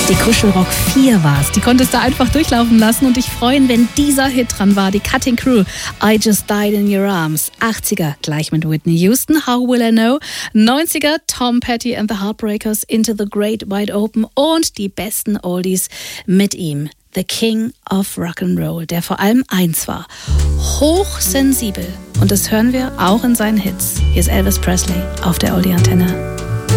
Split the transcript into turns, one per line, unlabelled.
Die Kuschelrock 4 war's. Die konntest du einfach durchlaufen lassen und dich freuen, wenn dieser Hit dran war. Die Cutting Crew, I Just Died in Your Arms. 80er, gleich mit Whitney Houston, How Will I Know. 90er, Tom Petty and the Heartbreakers, Into the Great Wide Open. Und die besten Oldies mit ihm. The King of Rock'n'Roll, der vor allem eins war: hochsensibel. Und das hören wir auch in seinen Hits. Hier ist Elvis Presley auf der Oldie Antenne.